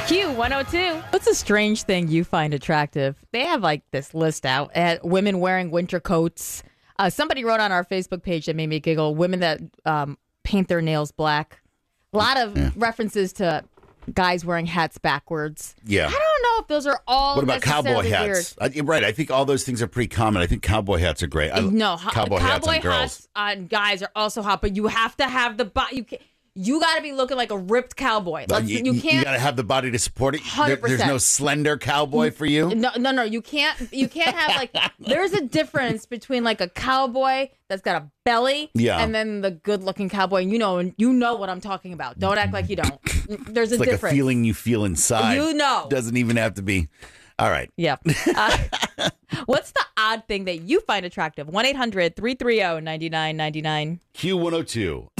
Q102. What's a strange thing you find attractive? They have like this list out at women wearing winter coats. Somebody wrote on our Facebook page that made me giggle. Women that paint their nails black. A lot of references to guys wearing hats backwards. Yeah. I don't know if those are all. What about cowboy hats? You're right. I think all those things are pretty common. I think cowboy hats are great. No, cowboy hats on girls. On guys are also hot, but you have to have the body. You got to be looking like a ripped cowboy. You can't. You got to have the body to support it. 100%. There's no slender cowboy for you. No. You can't have like. There's a difference between like a cowboy that's got a belly, and then the good-looking cowboy. And you know what I'm talking about. Don't act like you don't. There's a like difference. A feeling you feel inside. You know, doesn't even have to be. All right. Yeah. What's the odd thing that you find attractive? 1-800-330-9999. Q102.